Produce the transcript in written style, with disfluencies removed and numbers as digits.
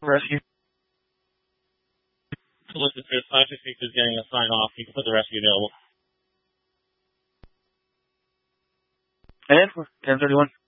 rescue. Listen, Chris, 566 is getting a sign off. You can put the rescue available. And 1031.